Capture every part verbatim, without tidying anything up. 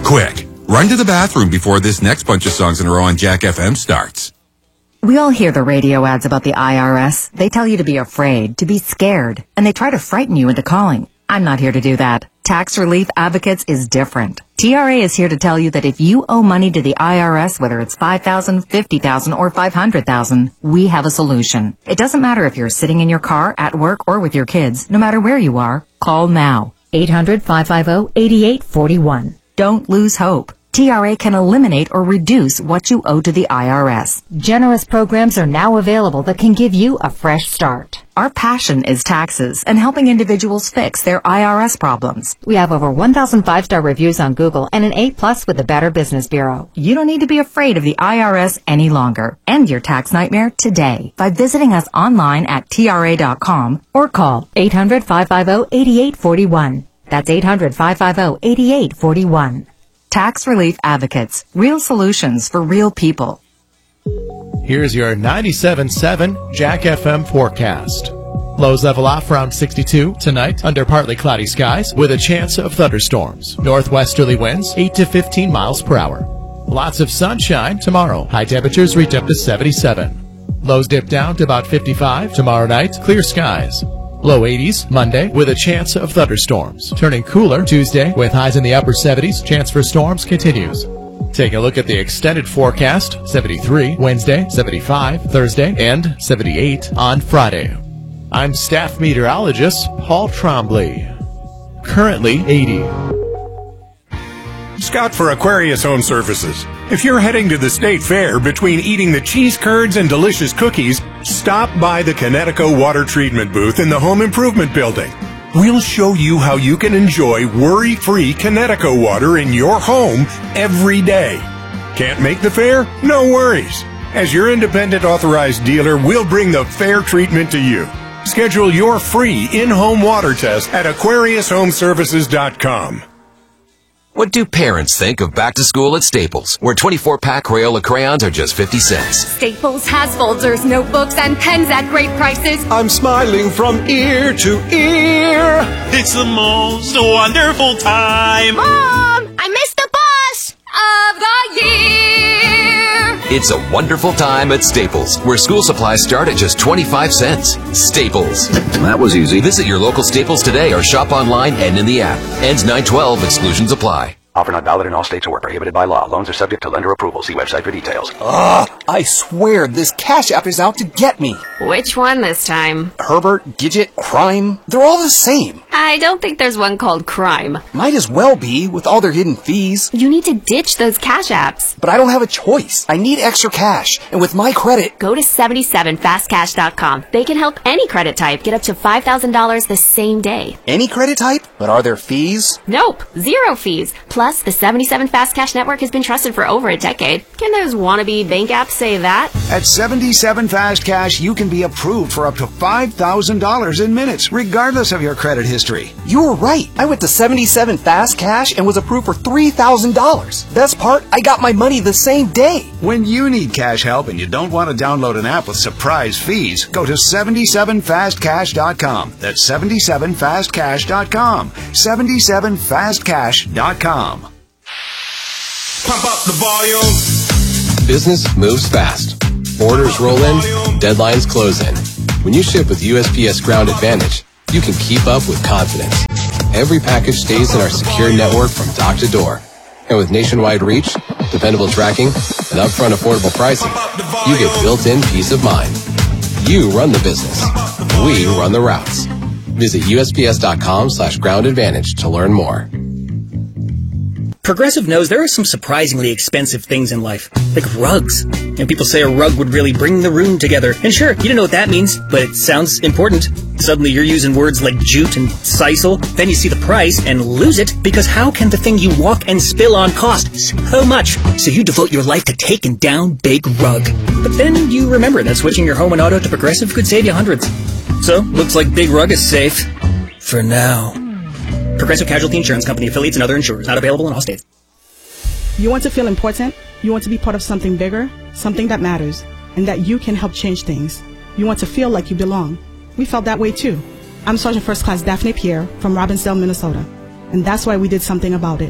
Quick, run to the bathroom before this next bunch of songs in a row on Jack F M starts. We all hear the radio ads about the I R S. They tell you to be afraid, to be scared, and they try to frighten you into calling. I'm not here to do that. Tax Relief Advocates is different. T R A is here to tell you that if you owe money to the I R S, whether it's five thousand dollars, fifty thousand dollars, or five hundred thousand dollars, we have a solution. It doesn't matter if you're sitting in your car, at work, or with your kids. No matter where you are, call now. eight hundred, five five zero, eight eight four one. Don't lose hope. T R A can eliminate or reduce what you owe to the I R S. Generous programs are now available that can give you a fresh start. Our passion is taxes and helping individuals fix their I R S problems. We have over one thousand five-star reviews on Google and an A plus with the Better Business Bureau. You don't need to be afraid of the I R S any longer. End your tax nightmare today by visiting us online at T R A dot com or call eight hundred, five five zero, eight eight four one. That's eight hundred, five five zero, eight eight four one. Tax Relief Advocates. Real solutions for real people. Here's your ninety-seven point seven Jack F M forecast. Lows level off around sixty-two tonight under partly cloudy skies with a chance of thunderstorms. Northwesterly winds eight to fifteen miles per hour. Lots of sunshine tomorrow. High temperatures reach up to seventy-seven. Lows dip down to about fifty-five. Tomorrow night, clear skies. Low eighties Monday with a chance of thunderstorms. Turning cooler Tuesday with highs in the upper seventies. Chance for storms continues. Take a look at the extended forecast. seventy-three Wednesday, seventy-five Thursday, and seventy-eight on Friday. I'm staff meteorologist Paul Trombley. Currently eighty. Scott for Aquarius Home Services. If you're heading to the state fair between eating the cheese curds and delicious cookies, stop by the Connecticut Water Treatment booth in the Home Improvement Building. We'll show you how you can enjoy worry-free Connecticut water in your home every day. Can't make the fair? No worries. As your independent authorized dealer, we'll bring the fair treatment to you. Schedule your free in-home water test at aquarius home services dot com. What do parents think of back to school at Staples, where twenty-four pack Crayola crayons are just fifty cents? Staples has folders, notebooks, and pens at great prices. I'm smiling from ear to ear. It's the most wonderful time. Mom, I missed the bus of the year. It's a wonderful time at Staples, where school supplies start at just twenty-five cents. Staples. That was easy. Visit your local Staples today or shop online and in the app. Ends nine twelve. Exclusions apply. Offer not valid in all states or prohibited by law. Loans are subject to lender approval. See website for details. Ugh, I swear this Cash App is out to get me. Which one this time? Herbert, Gidget, Crime, they're all the same. I don't think there's one called Crime. Might as well be, with all their hidden fees. You need to ditch those Cash Apps. But I don't have a choice. I need extra cash, and with my credit... Go to seventy-seven fast cash dot com. They can help any credit type get up to five thousand dollars the same day. Any credit type? But are there fees? Nope, zero fees. Plus, the seventy-seven Fast Cash Network has been trusted for over a decade. Can those wannabe bank apps say that? At seventy-seven Fast Cash, you can be approved for up to five thousand dollars in minutes, regardless of your credit history. You were right. I went to seventy-seven Fast Cash and was approved for three thousand dollars. Best part, I got my money the same day. When you need cash help and you don't want to download an app with surprise fees, go to seventy-seven fast cash dot com. That's seventy-seven fast cash dot com. seventy-seven fast cash dot com. Pump up the volume. Business moves fast. Orders roll in, deadlines close in. When you ship with U S P S Ground Advantage, you can keep up with confidence. Every package stays in our secure network from dock to door. And with nationwide reach, dependable tracking, and upfront affordable pricing, you get built-in peace of mind. You run the business. We run the routes. Visit U S P S dot com slash ground advantage to learn more. Progressive knows there are some surprisingly expensive things in life, like rugs. And people say a rug would really bring the room together. And sure, you don't know what that means, but it sounds important. Suddenly you're using words like jute and sisal, then you see the price and lose it, because how can the thing you walk and spill on cost so much? So you devote your life to taking down Big Rug. But then you remember that switching your home and auto to Progressive could save you hundreds. So, looks like Big Rug is safe. For now. Progressive Casualty Insurance Company, affiliates, and other insurers. Not available in all states. You want to feel important? You want to be part of something bigger? Something that matters, and that you can help change things. You want to feel like you belong. We felt that way too. I'm Sergeant First Class Daphne Pierre from Robbinsdale, Minnesota. And that's why we did something about it.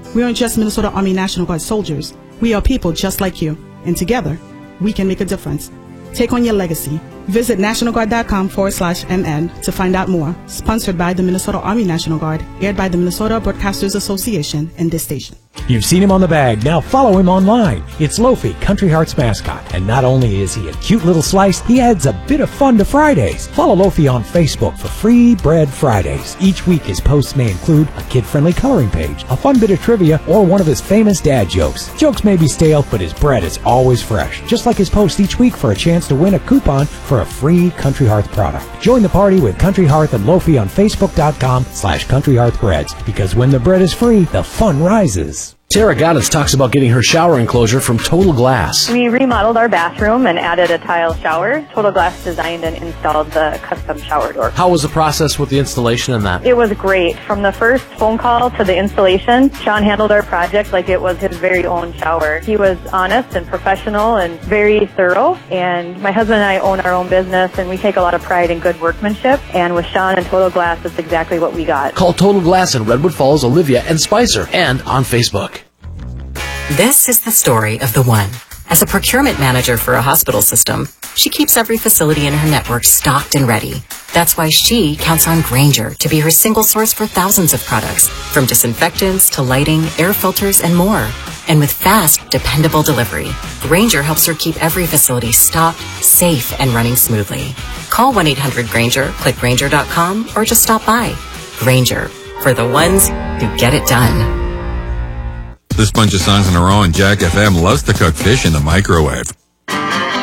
We aren't just Minnesota Army National Guard soldiers. We are people just like you. And together, we can make a difference. Take on your legacy. Visit nationalguard.com forward slash MN to find out more. Sponsored by the Minnesota Army National Guard, aired by the Minnesota Broadcasters Association and this station. You've seen him on the bag, now follow him online. It's Lofi, Country Heart's mascot. And not only is he a cute little slice, he adds a bit of fun to Fridays. Follow Lofi on Facebook for Free Bread Fridays. Each week his posts may include a kid-friendly coloring page, a fun bit of trivia, or one of his famous dad jokes. Jokes may be stale, but his bread is always fresh. Just like his post each week for a chance to win a coupon for a free Country Hearth product. Join the party with Country Hearth and Lofi on Facebook.com slash Country Hearth Breads, because when the bread is free, the fun rises. Sarah Goddess talks about getting her shower enclosure from Total Glass. We remodeled our bathroom and added a tile shower. Total Glass designed and installed the custom shower door. How was the process with the installation and that? It was great. From the first phone call to the installation, Sean handled our project like it was his very own shower. He was honest and professional and very thorough. And my husband and I own our own business, and we take a lot of pride in good workmanship. And with Sean and Total Glass, that's exactly what we got. Call Total Glass in Redwood Falls, Olivia, and Spicer, and on Facebook. This is the story of the one. As a procurement manager for a hospital system, she keeps every facility in her network stocked and ready. That's why she counts on Grainger to be her single source for thousands of products, from disinfectants to lighting, air filters, and more. And with fast, dependable delivery, Grainger helps her keep every facility stocked, safe, and running smoothly. Call one eight hundred Grainger, click Grainger dot com, or just stop by. Grainger, for the ones who get it done. This bunch of songs in a row on Jack F M loves to cook fish in the microwave.